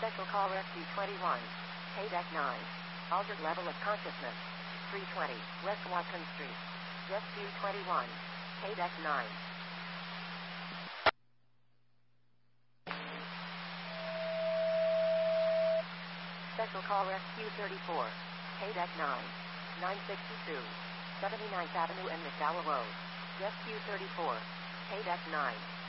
Special call Rescue 21. Paydeck 9. Altered level of consciousness. 320 West Watson Street. Rescue 21. Paydeck 9. Special call Rescue 34. Paydeck 9. 962. 79th Avenue and McDowell Road. Rescue 34. Paydeck 9.